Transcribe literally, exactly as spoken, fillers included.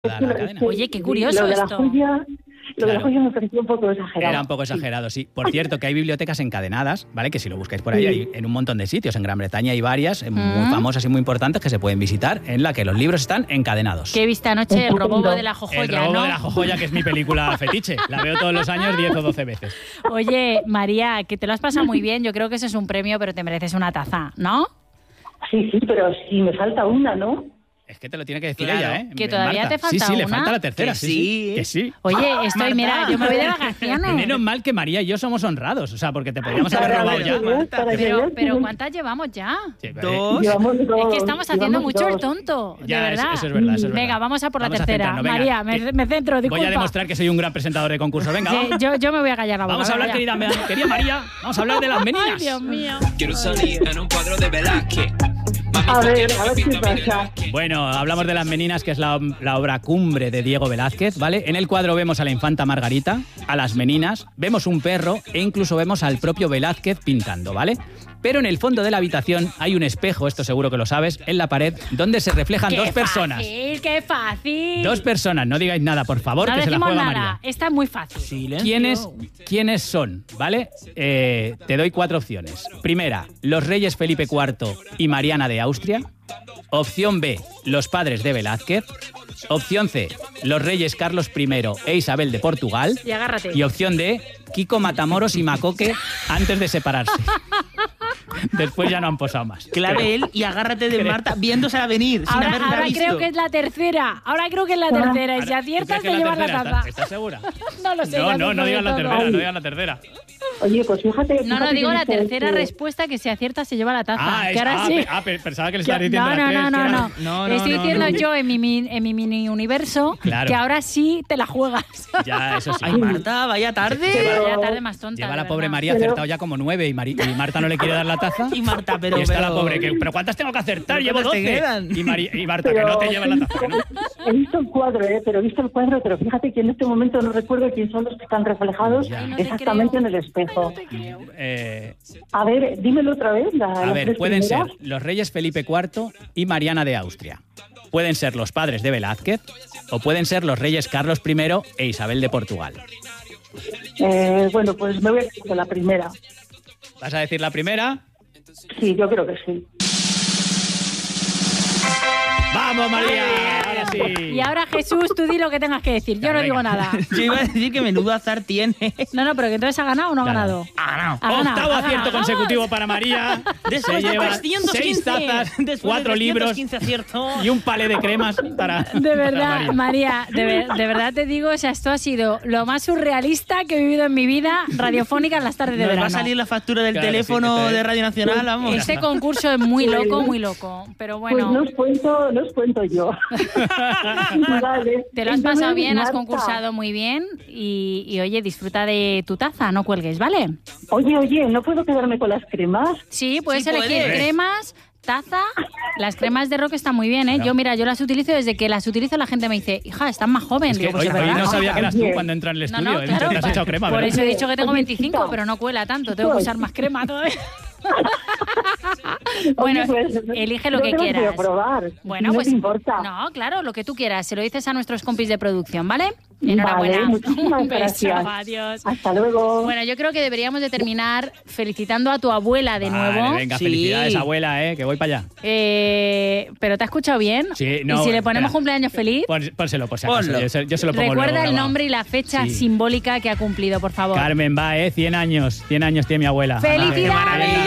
la, la cadena. Oye, qué curioso lo de la esto. joya, Lo Claro. de la joya me pareció un poco exagerado. Era un poco exagerado, sí. Por cierto, que hay bibliotecas encadenadas, ¿vale? Que si lo buscáis por ahí, hay en un montón de sitios. En Gran Bretaña hay varias eh, muy Mm. famosas y muy importantes que se pueden visitar, en la que los libros están encadenados. Que he visto anoche el robo de la El jojoya, robo ¿no? de la jojoya, que es mi película fetiche. La veo todos los años diez o doce veces. Oye, María, que te lo has pasado muy bien. Yo creo que eso es un premio, pero te mereces una taza, ¿no? Sí, sí, pero si me falta una, ¿no? Es que te lo tiene que decir Claro. ella, ¿eh? Que todavía Marta. te falta Sí, sí, le una. falta la tercera. Que sí, sí. sí. Que sí. Oye, estoy, Marta. mira, yo me voy de vacaciones. Menos mal que María y yo somos honrados. O sea, porque te podríamos haber Para robado que ya. veas, para que Pero, veas, pero sí, ¿cuántas llevamos ya? Sí, pero, eh, Dos. llevamos dos, Es que estamos haciendo llevamos mucho el dos. tonto, Ya, de eso- verdad. eso es verdad, eso es Venga, verdad. vamos a por la Vamos a tercera. centrarnos, venga, María, me, que- me centro, disculpa. Voy a demostrar que soy un gran presentador de concurso. Venga, Sí, vamos. yo, yo me voy a callar la boca. Vamos a hablar, venga, querida, ya. querida María. Vamos a hablar de las meninas. Ay, Dios mío. Quiero salir en un cuadro de Velázquez. A ver, a ver qué pasa. Bueno, hablamos de Las Meninas, que es la, la obra cumbre de Diego Velázquez, ¿vale? En el cuadro vemos a la infanta Margarita, a las meninas, vemos un perro e incluso vemos al propio Velázquez pintando, ¿vale? Pero en el fondo de la habitación hay un espejo, esto seguro que lo sabes, en la pared, donde se reflejan ¡Qué dos personas. fácil, qué fácil! Dos personas, no digáis nada, por favor, no que se la decimos juega nada. María. Esta es muy fácil. Silencio. ¿Quiénes, ¿Quiénes son? ¿Vale? Eh, te doy cuatro opciones. Primera, los reyes Felipe cuarto y Mariana de Austria. Opción B, los padres de Velázquez. Opción C, los reyes Carlos primero e Isabel de Portugal. Y agárrate. Y opción D, Kiko Matamoros y Macoque antes de separarse. Después ya no han posado más. Clave él y agárrate de Creo. Marta viéndosela venir, sin Ahora, haberla ahora visto. creo que es la tercera. Ahora creo que es la tercera. Y si Ahora, ¿tú aciertas, crees que te es llevas la tercera? taza. ¿Estás- ¿Estás segura? No lo sé. No, ya no, sé no sobre digas la todo. tercera, no digas la tercera. Oye, pues fíjate... No, no, fíjate digo que la dice tercera que- respuesta, que si aciertas se lleva la taza. Ah, es- que ahora ah, sí. pe- ah, pe- pensaba que le Que- estabas diciendo no, las no, tres, no, que no, era- no. No, no, Estoy no, diciendo no. yo en mi, min- en mi mini universo Claro. que ahora sí te la juegas. Ya, eso sí. Ay, Marta, vaya tarde. Pero- Ya tarde más tonta. Lleva de la pobre verdad. María Pero- acertado ya como nueve y, Mari- y Marta no le quiere dar la taza. Y Marta, pero... y está pero- la pobre que, ¿pero cuántas tengo que acertar? ¿Pero Llevo cuántas te doce. quedan? Y, Mari- y Marta, Pero que no te llevan la taza. ¿no? He visto el cuadro, ¿eh? Pero he visto el cuadro, pero fíjate que en este momento no recuerdo quién son los que están reflejados Ya. Ay, no te exactamente creo. en el espejo. Eh, A ver, dímelo otra vez. La, a las ver, tres pueden ser primeras. los reyes Felipe cuarto y Mariana de Austria. Pueden ser los padres de Velázquez o pueden ser los reyes Carlos primero e Isabel de Portugal. Eh, bueno, pues me voy a decir con la primera. ¿Vas a decir la primera? Sí, yo creo que sí. ¡Vamos, María! Ahora sí. Y ahora, Jesús, tú di lo que tengas que decir. Yo Venga. no digo nada. Yo iba a decir que menudo azar tiene. No, no, pero que entonces ha ganado o no ha Ya. ganado. Ah, no. Ha ganado, Octavo ha acierto ganado. consecutivo para María. Después Se de lleva trescientos seis quince. tazas, Después cuatro de libros trescientos quince aciertos. y un palé de cremas para De para verdad, María, de, ver- de verdad te digo, o sea, esto ha sido lo más surrealista que he vivido en mi vida radiofónica en las tardes de Nos verano. va a salir la factura del Claro, sí, teléfono que te- de Radio Nacional, vamos. Este concurso es muy loco, muy loco. Pero Pues bueno, no os cuento, no os cuento yo. Vale. te lo has Entonces, pasado bien, has Marta, concursado muy bien y, y, oye, disfruta de tu taza, no cuelgues, ¿vale? Oye, oye, ¿no puedo quedarme con las cremas? Sí, puedes Sí, elegir puedes. cremas, taza. Las cremas de Rock están muy bien, ¿eh? Claro. Yo, mira, yo las utilizo desde que las utilizo la gente me dice, hija, estás más joven. Es que Digo, pues hoy, es hoy verdad. no sabía que eras tú Oye. cuando entra en el No, estudio. no, He dicho, claro, te has echado crema, por ¿verdad? eso he dicho que tengo Oye, veinticinco, chica. pero no cuela tanto, tengo que usar más crema todavía. Bueno, Oye, pues, elige lo yo que te quieras. Voy a probar. Bueno, no pues te importa. no, claro, lo que tú quieras. Se lo dices a nuestros compis de producción, ¿vale? Vale, Enhorabuena. muchísimas Un beso, gracias. adiós. Hasta luego. Bueno, yo creo que deberíamos de terminar felicitando a tu abuela de Vale, nuevo. venga, Sí. felicidades, abuela, eh, que voy para allá. Eh, ¿Pero te ha escuchado bien? Sí, no, ¿Y si le ponemos espera. cumpleaños feliz? Pon- Pónselo, por si acaso. Ponlo. Yo se, yo se lo pongo Recuerda luego el grabado. nombre y la fecha Sí. simbólica que ha cumplido, por favor. Carmen, va, eh, cien años. cien años tiene mi abuela. ¡Felicidades! Venga,